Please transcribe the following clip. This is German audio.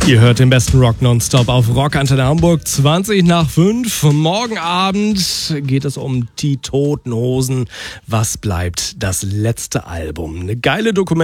Ihr hört den besten Rock nonstop auf Rockantenne Hamburg, 5:20. Morgen Abend geht es um die Toten Hosen. Was bleibt? Das letzte Album. Eine geile Dokumentation.